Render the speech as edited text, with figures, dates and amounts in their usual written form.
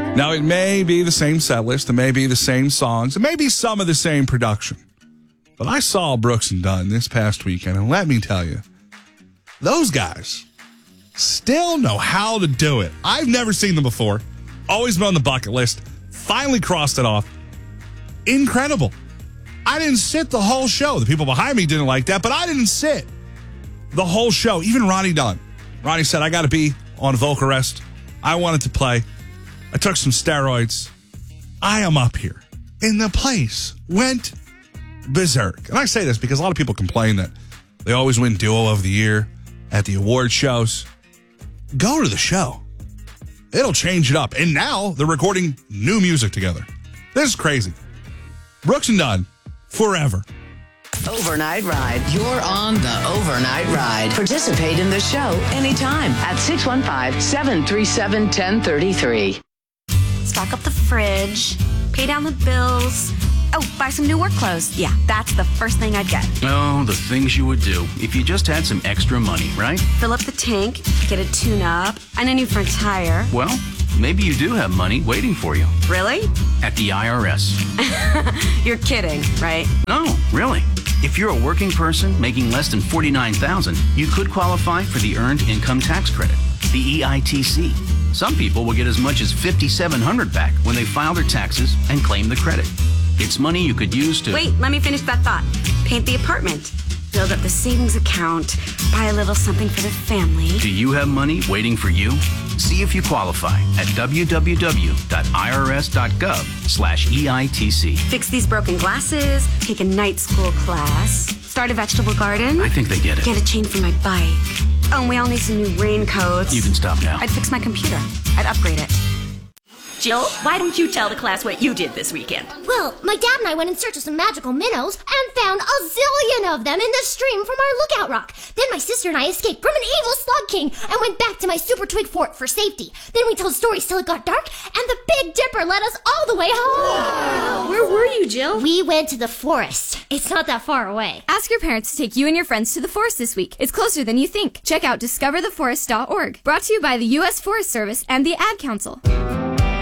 Now, it may be the same set list, it may be the same songs, it may be some of the same production. But I saw Brooks and Dunn this past weekend, and let me tell you, those guys still know how to do it. I've never seen them before. Always been on the bucket list. Finally crossed it off. Incredible. I didn't sit the whole show. The people behind me didn't like that, but I didn't sit the whole show. Even Ronnie Dunn. Ronnie said, I got to be on vocal rest. I wanted to play. I took some steroids. I am up here. And the place went berserk. And I say this because a lot of people complain that they always win Duo of the Year at the award shows. Go to the show. It'll change it up. And now they're recording new music together. This is crazy. Brooks and Dunn, forever. Overnight Ride. You're on the Overnight Ride. Participate in the show anytime at 615-737-1033. Stock up the fridge, pay down the bills. Oh, buy some new work clothes. Yeah, that's the first thing I'd get. Oh, the things you would do if you just had some extra money, right? Fill up the tank, get a tune-up, and a new front tire. Well, maybe you do have money waiting for you. Really? At the IRS. You're kidding, right? No, really. If you're a working person making less than $49,000, you could qualify for the Earned Income Tax Credit, the EITC. Some people will get as much as $5,700 back when they file their taxes and claim the credit. It's money you could use to... Wait, let me finish that thought. Paint the apartment, build up the savings account, buy a little something for the family. Do you have money waiting for you? See if you qualify at www.irs.gov/EITC. Fix these broken glasses, take a night school class, start a vegetable garden. I think they get it. Get a chain for my bike. Oh, and we all need some new raincoats. You can stop now. I'd fix my computer. I'd upgrade it. Jill, why don't you tell the class what you did this weekend? Well, my dad and I went in search of some magical minnows and found a zillion of them in the stream from our lookout rock. Then my sister and I escaped from an evil slug king and went back to my super twig fort for safety. Then we told stories till it got dark, and the Big Dipper led us all the way home. Wow. Where were you, Jill? We went to the forest. It's not that far away. Ask your parents to take you and your friends to the forest this week. It's closer than you think. Check out discovertheforest.org. Brought to you by the U.S. Forest Service and the Ad Council.